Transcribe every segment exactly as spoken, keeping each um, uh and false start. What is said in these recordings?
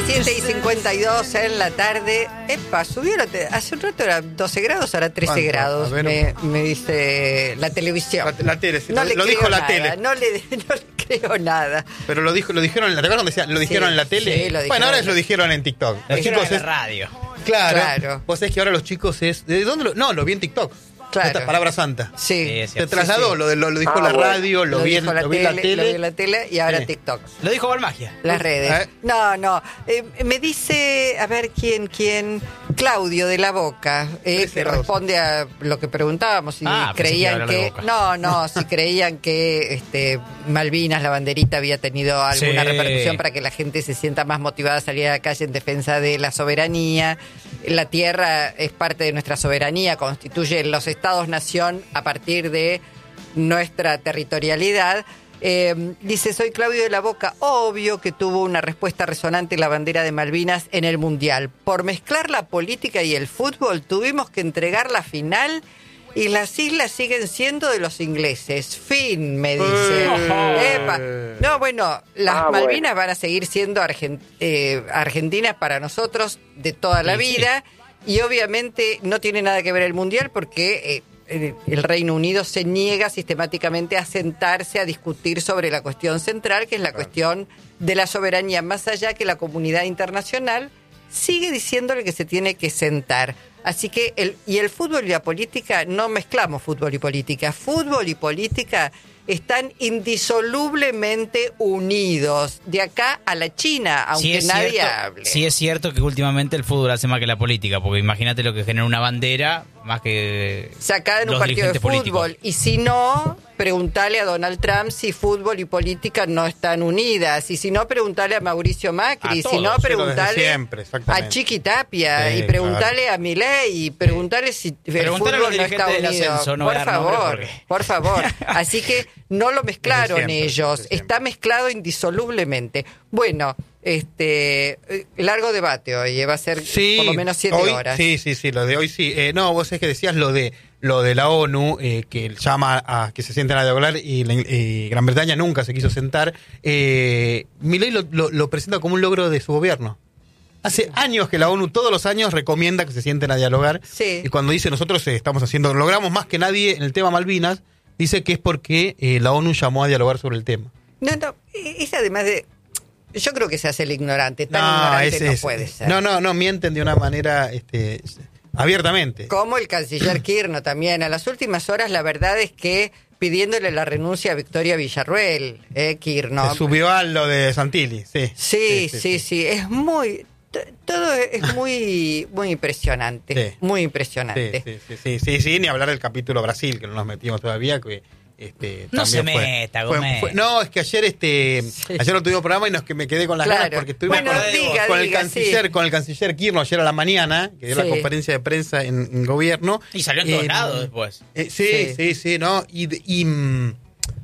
diecisiete y cincuenta y dos en la tarde. Epa, subió la te- hace un rato era doce grados, ahora trece ¿Cuánto? grados. A ver. Me, me dice la televisión. La, la tele, sí, No lo, le lo creo dijo la nada, tele. No le, no le creo nada. Pero lo dijo, lo dijeron, ¿te acuerdas cuando decía? Lo dijeron Sí, en la tele. sí, lo dijeron. Bueno, ahora lo dijeron en TikTok. Lo Los dijeron chicos en es la radio. claro. Claro. Vos sabés que ahora los chicos es ¿de dónde lo? No, lo vi en TikTok. Claro. Esta palabra santa. Sí. Sí, es Se cierto. trasladó, Sí, sí. lo de lo, lo dijo Ah, la bueno. radio, lo, vi en, dijo lo vi en la Lo tele. vi en la tele y ahora Sí. TikTok. Lo dijo Balmagia. Las redes. ¿Eh? No, no. Eh, me dice, a ver quién, quién. Claudio de la Boca, eh, trece que grados. responde a lo que preguntábamos. Si Ah, pensé que iba a creían hablar de que. Boca. No, no, si creían que este, Malvinas, la banderita, había tenido alguna Sí. repercusión para que la gente se sienta más motivada a salir a la calle en defensa de la soberanía. La tierra es parte de nuestra soberanía, constituye los estados-nación a partir de nuestra territorialidad. Eh, dice, soy Claudio de la Boca. Obvio que tuvo una respuesta resonante la bandera de Malvinas en el Mundial. Por mezclar la política y el fútbol tuvimos que entregar la final y las islas siguen siendo de los ingleses. Fin, me dice. Eh. Epa. No, bueno, las Ah, Malvinas bueno. van a seguir siendo argen- eh, argentinas para nosotros de toda la Sí, sí. vida y obviamente no tiene nada que ver el Mundial porque... Eh, el el Reino Unido se niega sistemáticamente a sentarse a discutir sobre la cuestión central, que es la cuestión de la soberanía, más allá que la comunidad internacional sigue diciéndole que se tiene que sentar. Así que, el, y el fútbol y la política, no mezclamos fútbol y política. Fútbol y política están indisolublemente unidos, de acá a la China, aunque Sí es nadie cierto, hable. sí es cierto que últimamente el fútbol hace más que la política, porque imagínate lo que genera una bandera más que Sacada en un los partido de dirigentes fútbol. políticos. Y si no, preguntale a Donald Trump si fútbol y política no están unidas. Y si no, preguntale a Mauricio Macri. A si no, todos, sí, preguntale desde siempre, exactamente. a Chiqui Tapia. Sí, y preguntale claro. a Milei. Y preguntale si el Preguntale a los fútbol no está dirigentes del unido. ascenso, no voy por a dar nombre favor, porque- por favor. Así que no lo mezclaron Desde siempre, ellos. desde siempre. Está mezclado indisolublemente. Bueno, este eh, largo debate hoy. eh, Va a ser Sí, por lo menos siete hoy- horas. Sí, sí, sí, lo de hoy sí. Eh, no, vos es que decías lo de lo de la ONU, eh, que llama a que se sienten a dialogar y, la- y Gran Bretaña nunca se quiso sentar. Eh, Milei lo, lo- lo presenta como un logro de su gobierno. Hace años que la ONU todos los años recomienda que se sienten a dialogar. Sí. Y cuando dice nosotros eh, estamos haciendo, logramos más que nadie en el tema Malvinas, dice que es porque eh, la ONU llamó a dialogar sobre el tema. No, no, es además de... Yo creo que se hace el ignorante, tan No, ignorante ese no es- puede ser. No, no, no, mienten de una manera este, abiertamente. Como el canciller Kirchner también. A las últimas horas la verdad es que pidiéndole la renuncia a Victoria Villarruel, eh, Kirchner. Se subió a lo de Santilli, sí. Sí, sí, sí, es muy... t- Todo es muy muy impresionante, Sí. muy Sí, impresionante. sí, sí, sí, sí, sí, ni hablar del capítulo Brasil, que no nos metimos todavía, que este, No también se fue- meta, fue- Gómez. fue- No, es que ayer este Sí. ayer no tuvimos programa y nos que me quedé con las Claro. ganas porque estuvimos Bueno, con, diga, con diga, el canciller, sí. con el canciller Kirchner ayer a la mañana, que dio Sí. la conferencia de prensa en, en gobierno. Y salió en todos Eh, lados después. Eh, sí, Sí. sí, sí, ¿no? Y, de- y, mm,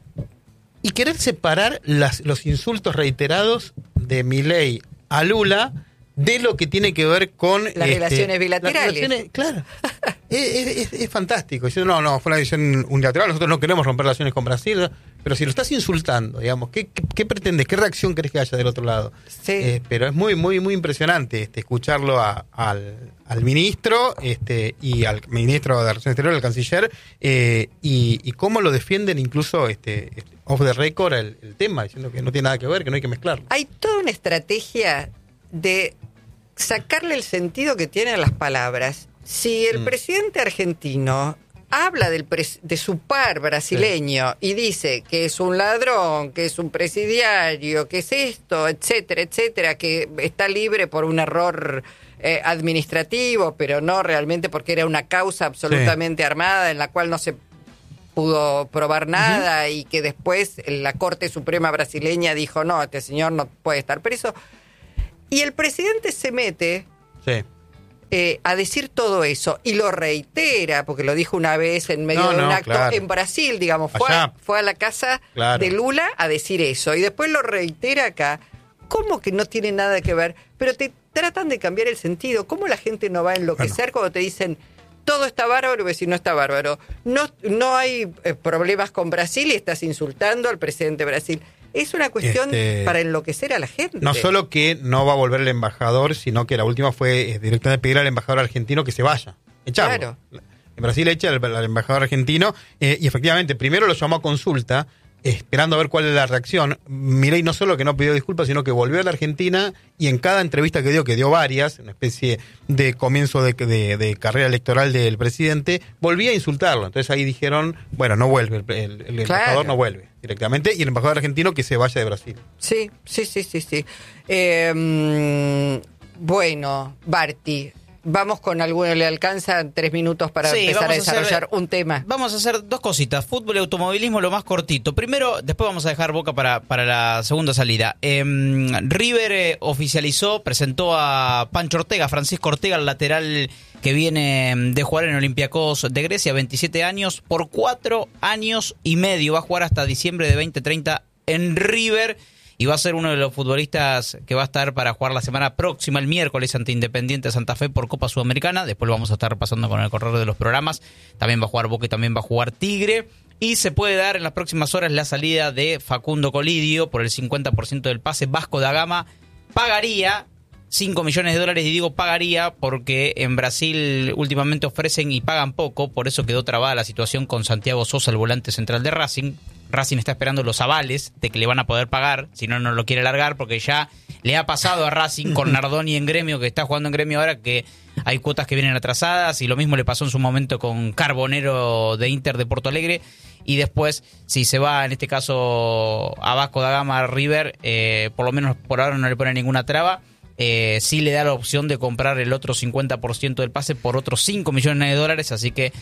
y querer separar las, los insultos reiterados de Milei a Lula de lo que tiene que ver con... Las relaciones bilaterales. las relaciones- claro. es, es- es fantástico. Yo, no, no, fue una decisión unilateral. Nosotros no queremos romper relaciones con Brasil. Pero si lo estás insultando, digamos, ¿qué, qué, qué pretendes? ¿Qué reacción querés que haya del otro lado? Sí. Eh, pero es muy, muy, muy impresionante este, escucharlo a- al, al ministro este, y al ministro de Relaciones Exteriores, al canciller, eh, y, y cómo lo defienden incluso este, este, off the record el, el tema, diciendo que no tiene nada que ver, que no hay que mezclarlo. Hay toda una estrategia de sacarle el sentido que tienen las palabras. Si el Mm. presidente argentino habla del pres- de su par brasileño y dice que es un ladrón, que es un presidiario, que es esto, etcétera, etcétera, que está libre por un error eh, administrativo, pero no realmente porque era una causa absolutamente armada en la cual no se pudo probar nada y que después la Corte Suprema brasileña dijo no, este señor no puede estar preso. Y el presidente se mete Sí. eh, a decir todo eso y lo reitera, porque lo dijo una vez en medio No, de un no, acto claro. en Brasil, digamos, fue a, Allá. fue a la casa Claro. de Lula a decir eso y después lo reitera acá. ¿Cómo que no tiene nada que ver? Pero te tratan de cambiar el sentido. ¿Cómo la gente no va a enloquecer cuando te dicen todo está bárbaro, y si no está bárbaro? No, no hay eh, problemas con Brasil y estás insultando al presidente de Brasil. Es una cuestión Este, para enloquecer a la gente. No solo que no va a volver el embajador, sino que la última fue eh, directamente pedir al embajador argentino que se vaya. Echarlo. Claro. En Brasil echa al, al embajador argentino eh, y efectivamente primero lo llamó a consulta, esperando a ver cuál es la reacción. Milei no solo que no pidió disculpas, sino que volvió a la Argentina y en cada entrevista que dio, que dio varias, una especie de comienzo de, de, de carrera electoral del presidente, volvía a insultarlo. Entonces ahí dijeron, bueno, no vuelve, el, el, el Claro. embajador no vuelve directamente y el embajador argentino que se vaya de Brasil. Sí, sí, sí, sí, sí. Eh, mm, bueno, Barty, vamos con alguno, ¿le alcanzan tres minutos para Sí, empezar a vamos a hacer- desarrollar un tema? Vamos a hacer dos cositas, fútbol y automovilismo lo más cortito. Primero, después vamos a dejar Boca para, para la segunda salida. Eh, River eh, oficializó, presentó a Pancho Ortega, Francisco Ortega, el lateral que viene de jugar en Olympiacos de Grecia, veintisiete años, por cuatro años y medio. Va a jugar hasta diciembre de veinte treinta en River. Y va a ser uno de los futbolistas que va a estar para jugar la semana próxima, el miércoles, ante Independiente Santa Fe por Copa Sudamericana. Después lo vamos a estar repasando con el correo de los programas. También va a jugar Boca y también va a jugar Tigre. Y se puede dar en las próximas horas la salida de Facundo Colidio por el cincuenta por ciento del pase. Vasco da Gama pagaría cinco millones de dólares, y digo pagaría porque en Brasil últimamente ofrecen y pagan poco. Por eso quedó trabada la situación con Santiago Sosa, el volante central de Racing. Racing está esperando los avales de que le van a poder pagar, si no, no lo quiere largar, porque ya le ha pasado a Racing con Nardoni en Gremio, que está jugando en Gremio ahora, que hay cuotas que vienen atrasadas, y lo mismo le pasó en su momento con Carbonero de Inter de Porto Alegre. Y después, si se va, en este caso, a Vasco da Gama, River, eh, por lo menos por ahora no le pone ninguna traba. Eh, sí le da la opción de comprar el otro cincuenta por ciento del pase por otros cinco millones de dólares, así que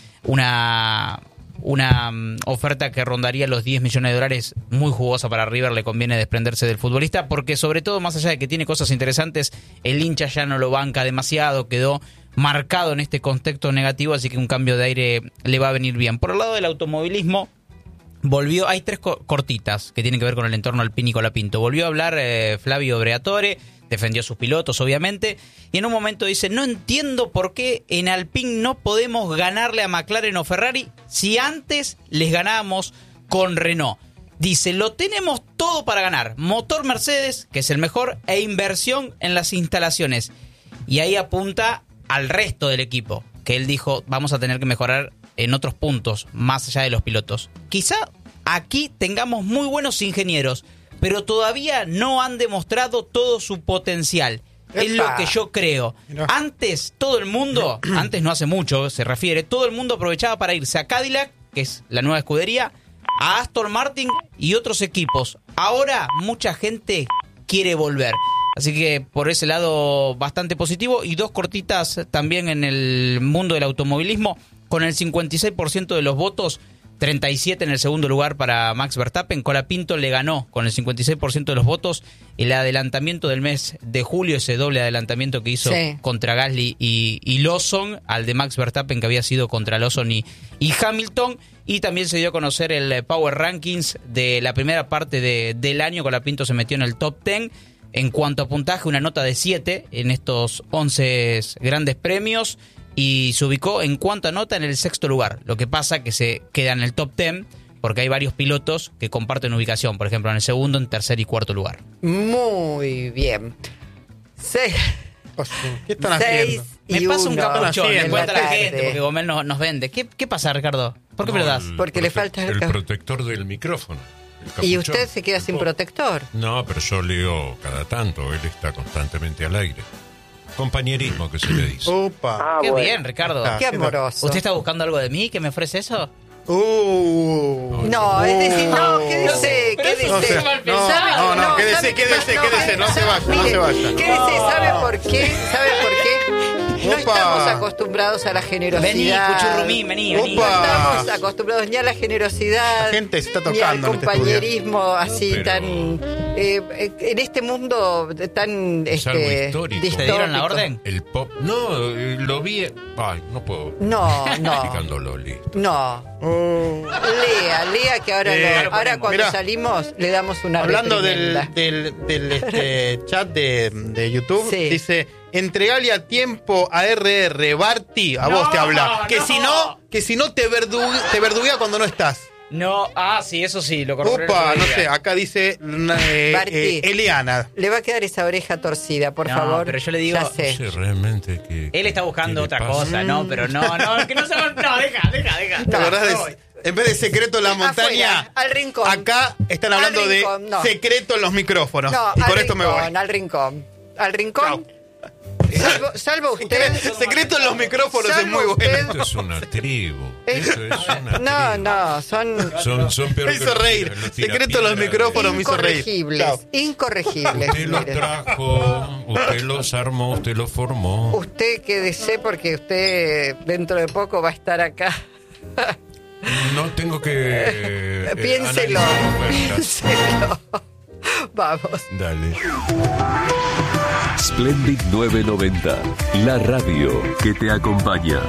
una... Una um, oferta que rondaría los diez millones de dólares, muy jugosa para River. Le conviene desprenderse del futbolista porque, sobre todo, más allá de que tiene cosas interesantes, el hincha ya no lo banca demasiado, quedó marcado en este contexto negativo, así que un cambio de aire le va a venir bien. Por el lado del automovilismo, volvió, hay tres co- cortitas que tienen que ver con el entorno Alpine y Colapinto. Volvió a hablar eh, Flavio Briatore, defendió a sus pilotos, obviamente, y en un momento dice, no entiendo por qué en Alpine no podemos ganarle a McLaren o Ferrari si antes les ganábamos con Renault. Dice, lo tenemos todo para ganar, motor Mercedes, que es el mejor, e inversión en las instalaciones. Y ahí apunta al resto del equipo, que él dijo, vamos a tener que mejorar en otros puntos, más allá de los pilotos. Quizá aquí tengamos muy buenos ingenieros, pero todavía no han demostrado todo su potencial. ¡Epa! Es lo que yo creo. Mirá. Antes todo el mundo, antes no hace mucho se refiere, todo el mundo aprovechaba para irse a Cadillac, que es la nueva escudería, a Aston Martin y otros equipos. Ahora mucha gente quiere volver. Así que por ese lado bastante positivo. Y dos cortitas también en el mundo del automovilismo. Con el cincuenta y seis por ciento de los votos, treinta y siete en el segundo lugar para Max Verstappen. Colapinto le ganó con el cincuenta y seis por ciento de los votos el adelantamiento del mes de julio, ese doble adelantamiento que hizo Sí. contra Gasly y, y Lawson, al de Max Verstappen que había sido contra Lawson y, y Hamilton. Y también se dio a conocer el Power Rankings de la primera parte de, del año. Colapinto se metió en el top diez. En cuanto a puntaje, una nota de siete en estos once grandes premios. Y se ubicó en cuanto a nota en el sexto lugar. Lo que pasa que se queda en el top diez porque hay varios pilotos que comparten ubicación. Por ejemplo, en el segundo, en tercer y cuarto lugar. Muy bien. Se- ¿Qué están seis haciendo? Me y pasa un uno capuchón, en le la cuenta a la tarde. gente, porque Gomel nos, nos vende. ¿Qué, ¿Qué pasa, Ricardo? ¿Por qué me lo No, das? el Porque le prote- falta el el ca- protector del micrófono. el Y capuchón, usted se queda el sin pop. protector. No, pero yo leo cada tanto, él está constantemente al aire. Compañerismo que se le dice. Opa. Qué bien, Ricardo. Ah, Qué amoroso. ¿Usted está buscando algo de mí que me ofrece eso? Uh. No, es decir, no, quédese, pero eso quédese. es mal pensado. ¿Sabe? No, no, quédese, ¿sabe qué quédese, pasa? quédese, no se vaya, no mire, se vaya. Quédese, ¿sabe por qué? ¿Sabe por qué? No Opa. estamos acostumbrados a la Vení, generosidad. Cuchurrumí, vení, vení. No Opa. estamos acostumbrados ni a la generosidad, La gente se está ni al tocando en este compañerismo así Pero- tan... eh, eh, en este mundo tan Es algo este, histórico. ¿Te dieron la distópico. orden? El pop. No, eh, lo vi. Ay, no puedo. No, no, Explicándolo, listo. no. Uh. Lea, lea que ahora, Eh, lo- ahora cuando mirá. salimos le damos una Hablando del, reprimenda. del, del, este, chat de, de YouTube, Sí. dice, entregale a tiempo a R R, Barty, a vos No, te habla. Que no. si no, que si no te, verdu te verduguea cuando no estás. No, ah, sí, eso sí, lo corroboré el Opa, otro no día. sé, acá dice eh, Barty. eh, Eliana. Le va a quedar esa oreja torcida, por No, favor. pero yo le digo- Ya No sé. sé realmente que... Él está buscando ¿qué otra le pasa? cosa, ¿no? Pero no, no, que no se va... No, deja, deja, deja. La No, verdad no es, voy. en vez de secreto en la montaña, Afuera, al rincón. acá están Al hablando rincón, de no. secreto en los micrófonos. No, y al con esto me rincón, voy. al rincón. Al rincón. Salvo, salvo usted. Secreto en los micrófonos es Salvo muy bueno. usted. Esto es una tribu. Eh, Esto es una No, tribu. no, son Son, son peor Me que hizo los reír. tira- los Secreto en los tirapiedras. micrófonos me hizo reír. incorregibles. Chao. Incorregibles. Usted los mire. trajo, usted los armó, usted los formó. Usted quédese porque usted dentro de poco va a estar acá. No tengo que... eh, Piénselo. analizar ofertas. Piénselo. Vamos. Dale. Splendid novecientos noventa, la radio que te acompaña.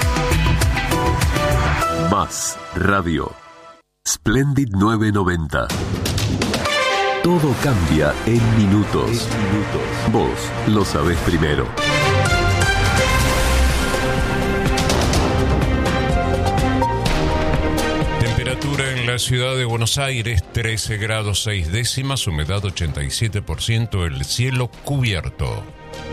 Más radio. Splendid novecientos noventa. Todo cambia en minutos. Vos lo sabés primero. Temperatura en la ciudad de Buenos Aires, trece grados seis décimas, humedad ochenta y siete por ciento, el cielo cubierto.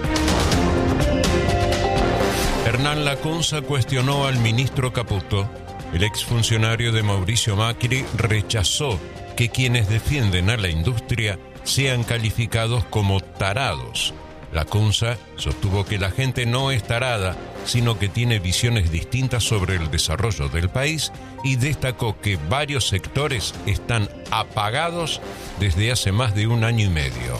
Hernán Lacunza cuestionó al ministro Caputo. El exfuncionario de Mauricio Macri rechazó que quienes defienden a la industria sean calificados como tarados. Lacunza sostuvo que la gente no es tarada, sino que tiene visiones distintas sobre el desarrollo del país y destacó que varios sectores están apagados desde hace más de un año y medio.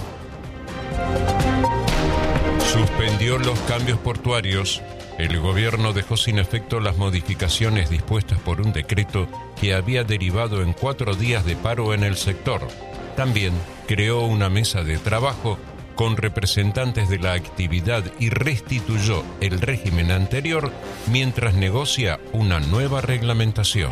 Suspendió los cambios portuarios. El gobierno dejó sin efecto las modificaciones dispuestas por un decreto que había derivado en cuatro días de paro en el sector. También creó una mesa de trabajo con representantes de la actividad y restituyó el régimen anterior mientras negocia una nueva reglamentación.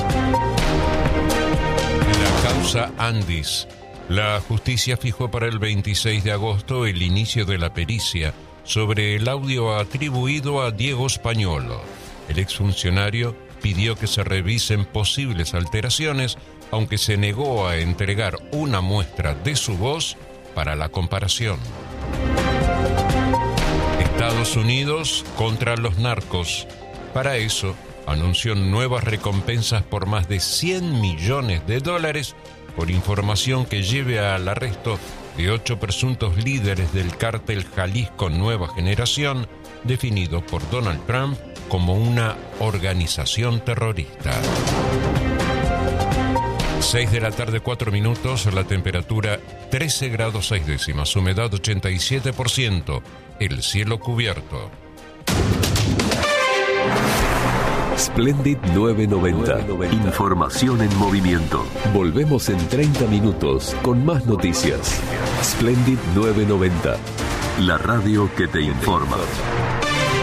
La causa Andis. La justicia fijó para el veintiséis de agosto el inicio de la pericia sobre el audio atribuido a Diego Spagnolo. El exfuncionario pidió que se revisen posibles alteraciones, aunque se negó a entregar una muestra de su voz para la comparación. Estados Unidos contra los narcos. Para eso, anunció nuevas recompensas por más de cien millones de dólares por información que lleve al arresto de ocho presuntos líderes del cártel Jalisco Nueva Generación, definido por Donald Trump como una organización terrorista. seis de la tarde, cuatro minutos, la temperatura trece grados seis décimas, humedad ochenta y siete por ciento, el cielo cubierto. Splendid novecientos noventa. Información en movimiento. Volvemos en treinta minutos con más noticias. Splendid novecientos noventa. La radio que te informa.